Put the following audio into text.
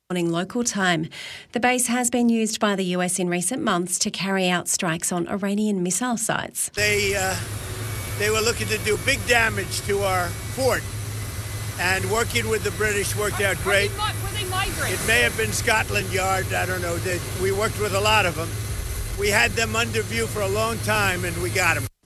Morning local time. The base has been used by the US in recent months to carry out strikes on Iranian missile sites. They were looking to do big damage to our fort, and working with the British worked out great. Were they migrants? It may have been Scotland Yard, I don't know. We worked with a lot of them. We had them under view for a long time, and we got them.